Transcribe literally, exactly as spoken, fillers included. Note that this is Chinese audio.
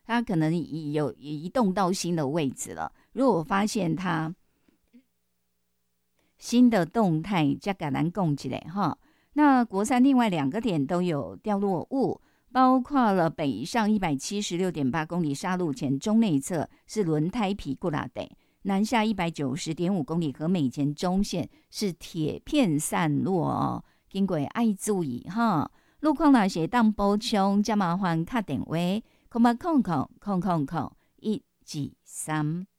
它可能已有移动到新的位置了。如果我发现它新的动态，再给咱讲一下哈。那国三另外两个点都有掉落物，包括了北上一百七十六点八公里沙路前中内侧是轮胎皮固拉得，南下一百九十点五公里和美前中线是铁片散落哦，经过爱注意哈。路况那些当补充，加麻烦打电话，空八空空空空空一二三。